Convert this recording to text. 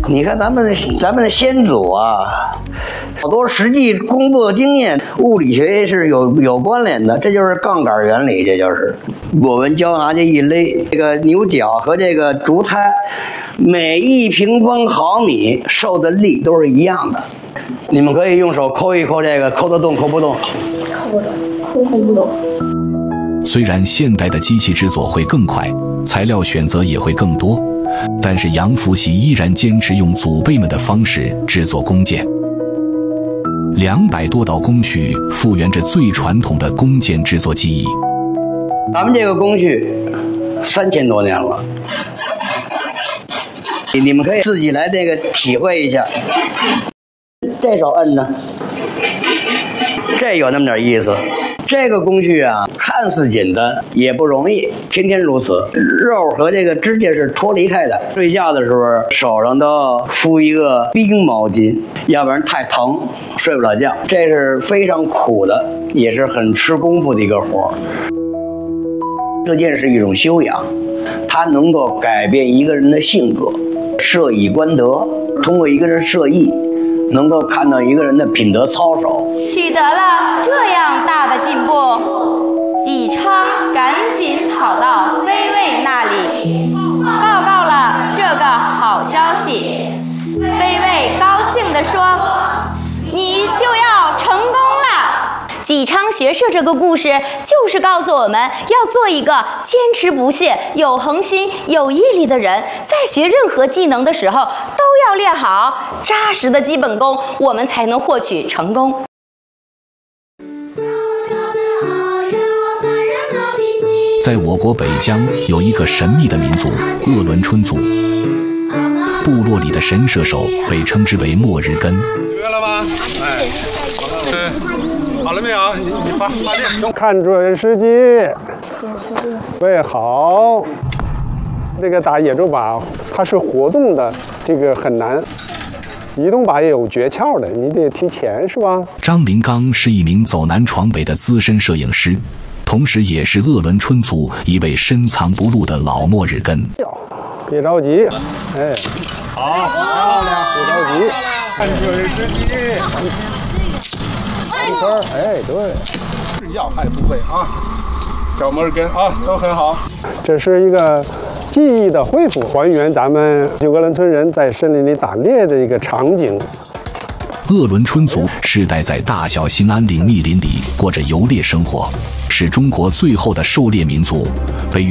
你看咱们的先祖啊，好多实际工作经验，物理学是有关联的，这就是杠杆原理，这就是我们胶拿这一勒，这个牛角和这个竹胎，每1平方毫米受的力都是一样的。你们可以用手抠一抠这个，抠得动抠不动？ 抠不动，抠不动。 虽然现代的机器制作会更快，材料选择也会更多，但是杨福喜依然坚持用祖辈们的方式制作弓箭。200多道工序复原着最传统的弓箭制作技艺。 咱们这个工序3000多年了，你们可以自己来这个体会一下。这手摁着，这有那么点意思。这个工序啊，看似简单，也不容易，天天如此。肉和这个指甲是脱离开的。睡觉的时候，手上都要敷一个冰毛巾，要不然太疼，睡不了觉。这是非常苦的，也是很吃功夫的一个活儿。射箭是一种修养，它能够改变一个人的性格。射以观德，通过一个人射艺，能够看到一个人的品德操守。 取得了这样大的进步，纪昌赶紧跑到飞卫那里，报告了这个好消息。飞卫高兴地说：“你就要成功了。”纪昌学社这个故事就是告诉我们要做一个坚持不懈、有恒心、有毅力的人，在学任何技能的时候都要练好扎实的基本功，我们才能获取成功。 在我国北疆有一个神秘的民族鄂伦春族，部落里的神射手被称之为末日根。 约了吗？哎，好了没有？你发电。 看准时机，对，好。这个打野猪靶，它是活动的，这个很难。移动靶也有诀窍的，你得提前，是吧？ 张林刚是一名走南闯北的资深摄影师，同时也是鄂伦春族一位深藏不露的老末日根。 别着急，哎，好，漂亮，别着急，看准时机，一分，哎，对， 是要害部位啊，小末日根啊，都很好。 这是一个记忆的恢复，还原咱们鄂伦春人在森林里打猎的一个场景。 鄂伦春族世代在大小兴安岭密林里过着游猎生活，是中国最后的狩猎民族，被